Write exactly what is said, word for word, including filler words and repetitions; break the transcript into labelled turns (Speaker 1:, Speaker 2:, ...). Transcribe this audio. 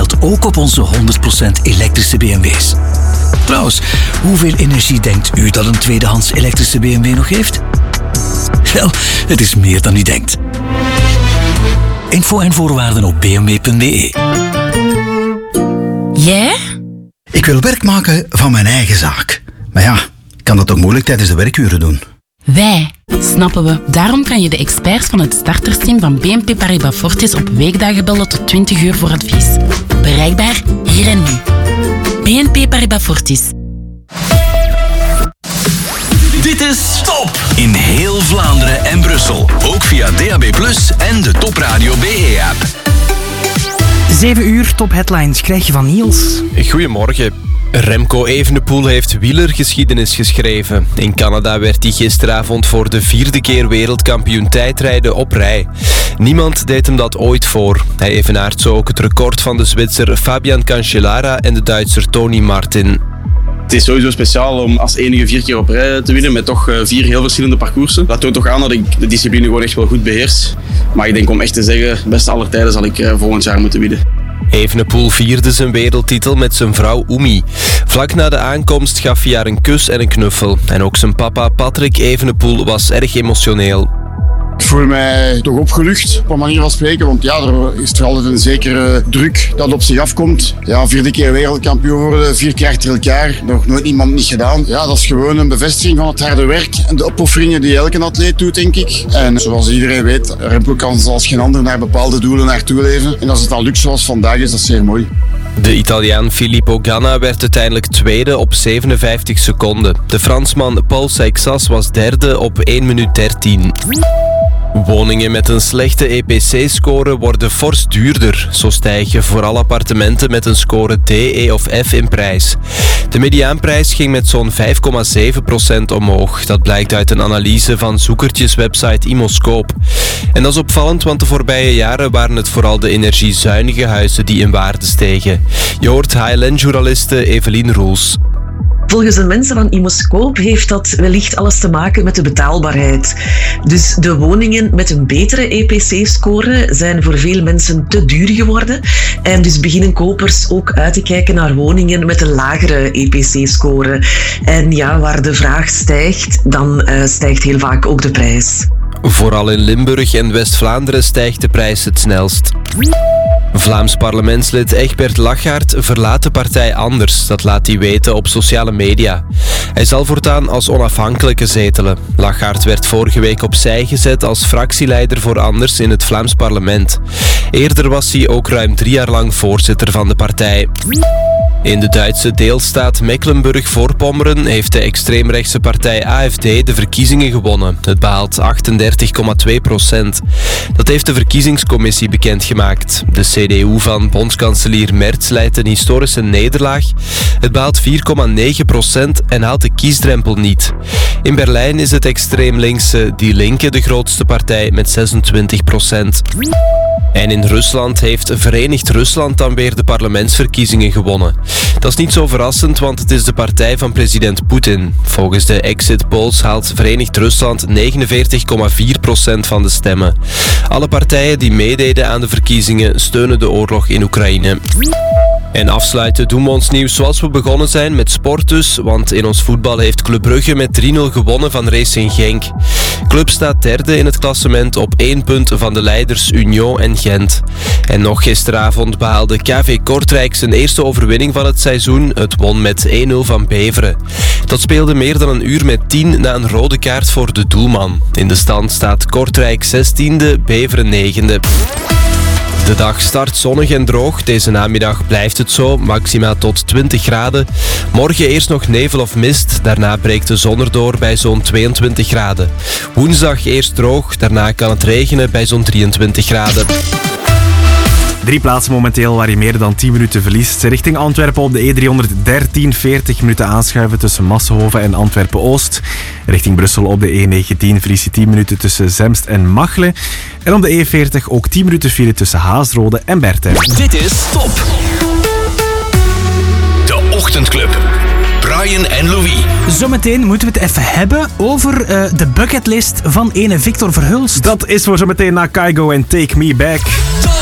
Speaker 1: geldt ook op onze honderd procent elektrische B M W's. Trouwens, hoeveel energie denkt u dat een tweedehands elektrische B M W nog heeft? Wel, het is meer dan u denkt. Info en voorwaarden op b m w punt b e.
Speaker 2: Jij?
Speaker 3: Ik wil werk maken van mijn eigen zaak. Maar ja, ik kan dat toch moeilijk tijdens de werkuren doen?
Speaker 2: Wij, snappen we. Daarom kan je de experts van het startersteam van B N P Paribas Fortis op weekdagen bellen tot twintig uur voor advies. Bereikbaar hier en nu. B N P Paribas Fortis.
Speaker 4: Dit is Top in heel Vlaanderen en Brussel. Ook via D A B plus, en de Top Radio B E-app.
Speaker 5: zeven uur Top Headlines krijg je van Niels.
Speaker 6: Goedemorgen. Remco Evenepoel heeft wielergeschiedenis geschreven. In Canada werd hij gisteravond voor de vierde keer wereldkampioen tijdrijden op rij. Niemand deed hem dat ooit voor. Hij evenaart zo ook het record van de Zwitser Fabian Cancellara en de Duitser Tony Martin.
Speaker 7: Het is sowieso speciaal om als enige vier keer op rij te winnen met toch vier heel verschillende parcoursen. Dat toont toch aan dat ik de discipline gewoon echt wel goed beheers. Maar ik denk om echt te zeggen, beste aller tijden zal ik volgend jaar moeten winnen.
Speaker 6: Evenepoel vierde zijn wereldtitel met zijn vrouw Oemi. Vlak na de aankomst gaf hij haar een kus en een knuffel. En ook zijn papa Patrick Evenepoel was erg emotioneel.
Speaker 8: Ik voel mij toch opgelucht, op een manier van spreken, want ja, er is toch altijd een zekere druk dat op zich afkomt. Ja, vierde keer wereldkampioen worden, vier keer achter elkaar, nog nooit iemand niet gedaan. Ja, dat is gewoon een bevestiging van het harde werk en de opofferingen die elke atleet doet, denk ik. En zoals iedereen weet, Remco kan zoals geen ander naar bepaalde doelen naartoe leven. En als het al lukt zoals vandaag is, dat zeer mooi.
Speaker 6: De Italiaan Filippo Ganna werd uiteindelijk tweede op zevenenvijftig seconden. De Fransman Paul Seixas was derde op één minuut dertien. Woningen met een slechte E P C-score worden fors duurder. Zo stijgen vooral appartementen met een score D, E of F in prijs. De mediaanprijs ging met zo'n vijf komma zeven procent omhoog. Dat blijkt uit een analyse van zoekertjeswebsite Imoscope. En dat is opvallend, want de voorbije jaren waren het vooral de energiezuinige huizen die in waarde stegen. Je hoort H L N-journaliste Evelien Roels.
Speaker 9: Volgens de mensen van Imoscope heeft dat wellicht alles te maken met de betaalbaarheid. Dus de woningen met een betere E P C-score zijn voor veel mensen te duur geworden. En dus beginnen kopers ook uit te kijken naar woningen met een lagere E P C-score. En ja, waar de vraag stijgt, dan uh, stijgt heel vaak ook de prijs.
Speaker 6: Vooral in Limburg en West-Vlaanderen stijgt de prijs het snelst. Vlaams parlementslid Egbert Lachaert verlaat de partij Anders. Dat laat hij weten op sociale media. Hij zal voortaan als onafhankelijke zetelen. Lachaert werd vorige week opzij gezet als fractieleider voor Anders in het Vlaams parlement. Eerder was hij ook ruim drie jaar lang voorzitter van de partij. In de Duitse deelstaat Mecklenburg-Voorpommeren heeft de extreemrechtse partij A F D de verkiezingen gewonnen. Het behaalt achtendertig komma twee procent. Dat heeft de verkiezingscommissie bekendgemaakt. De C D U van bondskanselier Merz leidt een historische nederlaag. Het behaalt vier komma negen procent en haalt de kiesdrempel niet. In Berlijn is het extreem linkse Die Linke de grootste partij met zesentwintig procent. En in Rusland heeft Verenigd Rusland dan weer de parlementsverkiezingen gewonnen. Dat is niet zo verrassend, want het is de partij van president Poetin. Volgens de exit polls haalt Verenigd Rusland negenenveertig komma vier procent van de stemmen. Alle partijen die meededen aan de verkiezingen steunen de oorlog in Oekraïne. En afsluiten doen we ons nieuws zoals we begonnen zijn, met sport dus, want in ons voetbal heeft Club Brugge met drie nul gewonnen van Racing Genk. Club staat derde in het klassement op één punt van de leiders Union en Gent. En nog gisteravond behaalde K V Kortrijk zijn eerste overwinning van het seizoen. Het won met één nul van Beveren. Dat speelde meer dan een uur met tien na een rode kaart voor de doelman. In de stand staat Kortrijk zestiende, Beveren negende. De dag start zonnig en droog. Deze namiddag blijft het zo, maxima tot twintig graden. Morgen eerst nog nevel of mist, daarna breekt de zon erdoor bij zo'n tweeëntwintig graden. Woensdag eerst droog, daarna kan het regenen bij zo'n drieëntwintig graden.
Speaker 5: Drie plaatsen momenteel waar je meer dan tien minuten verliest. Richting Antwerpen op de E driehonderddertien, veertig minuten aanschuiven tussen Massenhoven en Antwerpen-Oost. Richting Brussel op de E negentien verlies je tien minuten tussen Zemst en Machelen. En op de E veertig ook tien minuten file tussen Haasrode en Berthem.
Speaker 4: Dit is Top. De Ochtendclub. Brian en Louis.
Speaker 5: Zometeen moeten we het even hebben over uh, de bucketlist van ene Victor Verhulst. Dat is voor zometeen na Kygo en Take Me Back.